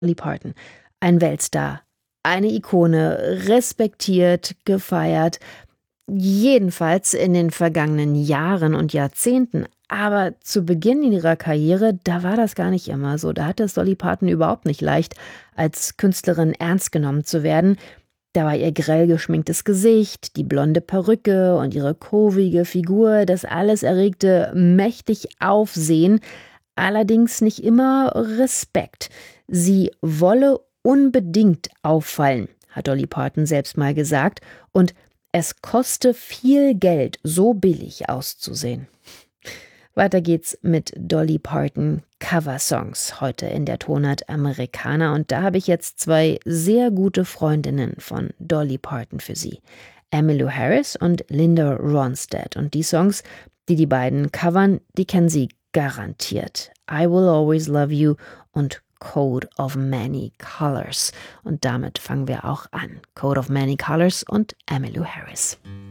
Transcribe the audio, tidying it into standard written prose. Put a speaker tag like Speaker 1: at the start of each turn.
Speaker 1: Dolly Parton, ein Weltstar, eine Ikone, respektiert, gefeiert, jedenfalls in den vergangenen Jahren und Jahrzehnten. Aber zu Beginn ihrer Karriere, da war das gar nicht immer so. Da hatte es Dolly Parton überhaupt nicht leicht, als Künstlerin ernst genommen zu werden. Da war ihr grell geschminktes Gesicht, die blonde Perücke und ihre kurvige Figur, das alles erregte mächtig Aufsehen, allerdings nicht immer Respekt. Sie wolle unbedingt auffallen, hat Dolly Parton selbst mal gesagt, und es koste viel Geld, so billig auszusehen. Weiter geht's mit Dolly Parton Coversongs heute in der Tonart Americana, und da habe ich jetzt zwei sehr gute Freundinnen von Dolly Parton für Sie. Emmylou Harris und Linda Ronstadt, und die Songs, die die beiden covern, die kennen Sie garantiert. I Will Always Love You und Coat of Many Colors. Und damit fangen wir auch an. Coat of Many Colors und Emmylou Harris.